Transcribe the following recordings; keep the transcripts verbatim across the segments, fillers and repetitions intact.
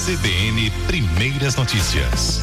C B N Primeiras Notícias.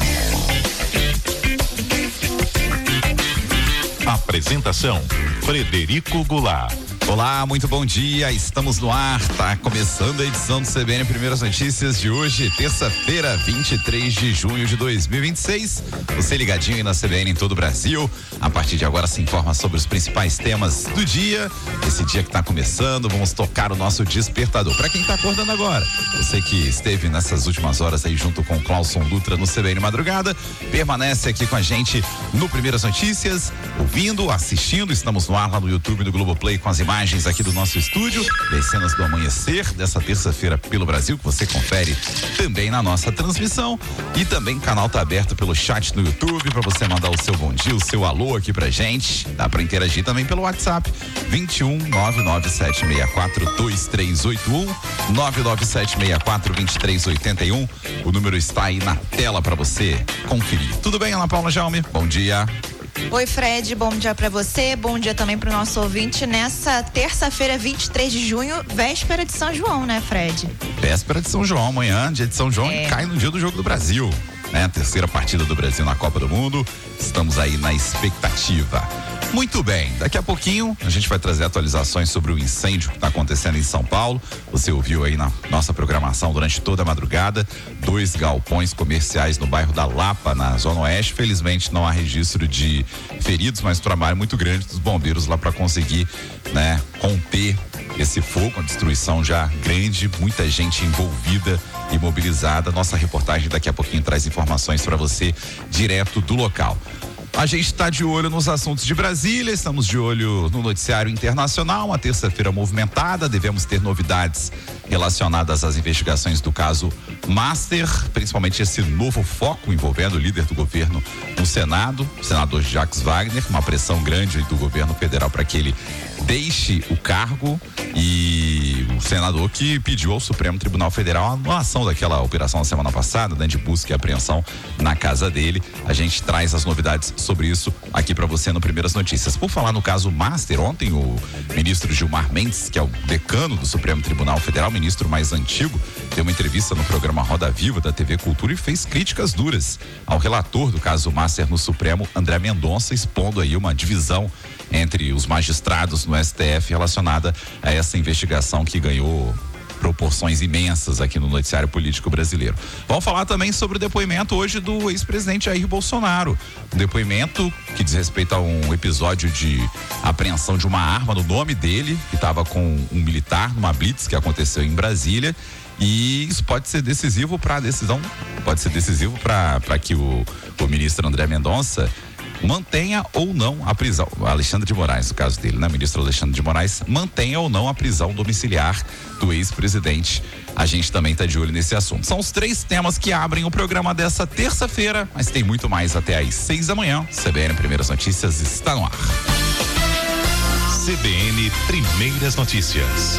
Apresentação: Frederico Goulart. Olá, muito bom dia, estamos no ar, tá começando a edição do C B N Primeiras Notícias de hoje, terça-feira, vinte e três de junho de dois mil e vinte e seis. Você ligadinho aí na C B N em todo o Brasil. A partir de agora se informa sobre os principais temas do dia. Esse dia que tá começando, vamos tocar o nosso despertador. Para quem tá acordando agora, você que esteve nessas últimas horas aí junto com o Clauson Dutra no C B N Madrugada, permanece aqui com a gente no Primeiras Notícias, ouvindo, assistindo. Estamos no ar lá no YouTube do Globoplay com as imagens Imagens aqui do nosso estúdio, das cenas do amanhecer dessa terça-feira pelo Brasil, que você confere também na nossa transmissão, e também o canal tá aberto pelo chat no YouTube para você mandar o seu bom dia, o seu alô aqui pra gente. Dá para interagir também pelo WhatsApp vinte e um, nove nove sete seis quatro, dois três oito um, nove nove sete seis quatro, dois três oito um. O número está aí na tela para você conferir. Tudo bem, Ana Paula Jaume? Bom dia. Oi, Fred, bom dia pra você, bom dia também pro nosso ouvinte nessa terça-feira, vinte e três de junho, véspera de São João, né, Fred? Véspera de São João, amanhã, dia de São João, é. E cai no dia do Jogo do Brasil, né? Terceira partida do Brasil na Copa do Mundo, estamos aí na expectativa. Muito bem, daqui a pouquinho a gente vai trazer atualizações sobre o incêndio que está acontecendo em São Paulo. Você ouviu aí na nossa programação durante toda a madrugada, dois galpões comerciais no bairro da Lapa, na Zona Oeste. Felizmente não há registro de feridos, mas um trabalho muito grande dos bombeiros lá para conseguir, né, conter esse fogo, uma destruição já grande, muita gente envolvida e mobilizada. Nossa reportagem daqui a pouquinho traz informações para você direto do local. A gente está de olho nos assuntos de Brasília, estamos de olho no noticiário internacional, uma terça-feira movimentada, devemos ter novidades relacionadas às investigações do caso Master, principalmente esse novo foco envolvendo o líder do governo no Senado, o senador Jacques Wagner, uma pressão grande do governo federal para que ele deixe o cargo, e o senador que pediu ao Supremo Tribunal Federal a anulação daquela operação na semana passada, né, de busca e apreensão na casa dele. A gente traz as novidades sobre isso aqui para você no Primeiras Notícias. Por falar no caso Master, ontem o ministro Gilmar Mendes, que é o decano do Supremo Tribunal Federal, ministro mais antigo, deu uma entrevista no programa Roda Viva da T V Cultura e fez críticas duras ao relator do caso Master no Supremo, André Mendonça, expondo aí uma divisão entre os magistrados no S T F relacionada a essa investigação que ganhou proporções imensas aqui no noticiário político brasileiro. Vamos falar também sobre o depoimento hoje do ex-presidente Jair Bolsonaro. Um depoimento que diz respeito a um episódio de apreensão de uma arma no nome dele, que estava com um militar numa blitz que aconteceu em Brasília. E isso pode ser decisivo para a decisão, pode ser decisivo para que o, o ministro André Mendonça mantenha ou não a prisão, Alexandre de Moraes, no caso dele, né? Ministro Alexandre de Moraes, mantenha ou não a prisão domiciliar do ex-presidente. A gente também está de olho nesse assunto. São os três temas que abrem o programa dessa terça-feira, mas tem muito mais até às seis da manhã. C B N Primeiras Notícias está no ar. C B N Primeiras Notícias.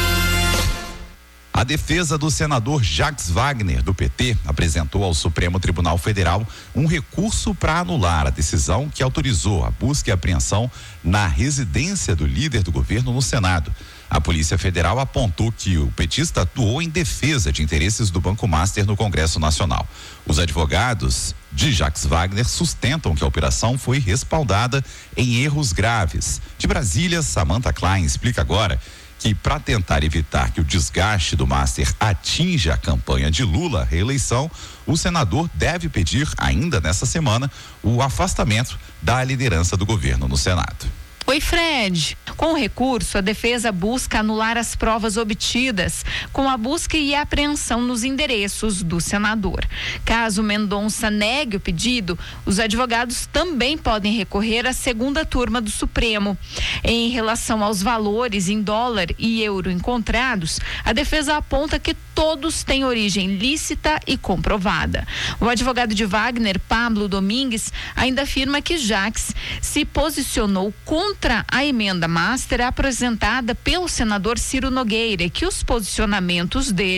A defesa do senador Jacques Wagner, do P T, apresentou ao Supremo Tribunal Federal um recurso para anular a decisão que autorizou a busca e apreensão na residência do líder do governo no Senado. A Polícia Federal apontou que o petista atuou em defesa de interesses do Banco Master no Congresso Nacional. Os advogados de Jacques Wagner sustentam que a operação foi respaldada em erros graves. De Brasília, Samantha Klein explica agora que, para tentar evitar que o desgaste do Master atinja a campanha de Lula à reeleição, o senador deve pedir, ainda nessa semana, o afastamento da liderança do governo no Senado. Oi, Fred. Com o recurso, a defesa busca anular as provas obtidas com a busca e apreensão nos endereços do senador. Caso Mendonça negue o pedido, os advogados também podem recorrer à segunda turma do Supremo. Em relação aos valores em dólar e euro encontrados, a defesa aponta que todos têm origem lícita e comprovada. O advogado de Wagner, Pablo Domingues, ainda afirma que Jacques se posicionou contra a emenda master apresentada pelo senador Ciro Nogueira, que os posicionamentos dele